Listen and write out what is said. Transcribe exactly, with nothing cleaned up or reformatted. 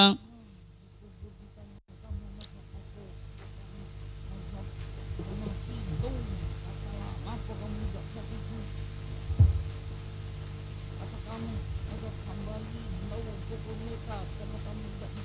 Kami ada kembali, tahu pokok mereka karena kami tidak